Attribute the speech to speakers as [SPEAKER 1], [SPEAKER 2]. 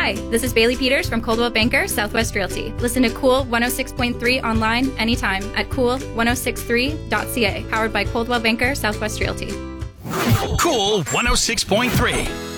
[SPEAKER 1] Hi, this is Bailey Peters from Coldwell Banker Southwest Realty. Listen to Cool 106.3 online anytime at cool1063.ca. Powered by Coldwell Banker Southwest Realty.
[SPEAKER 2] Cool 106.3.